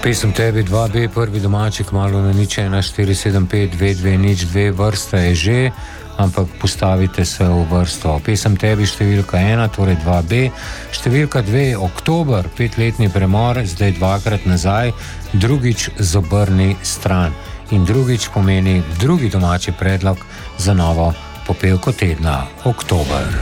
Pesem tebi 2B, prvi domači, kmalu na nič 1475-2202, vrsta je že, ampak postavite se v vrsto. Pesem tebi številka 1, torej 2B, številka 2, oktober, 5-letni premor, zdaj dvakrat nazaj, drugič z obrni stran. In drugič pomeni drugi domači predlog za novo popevko tedna, oktober.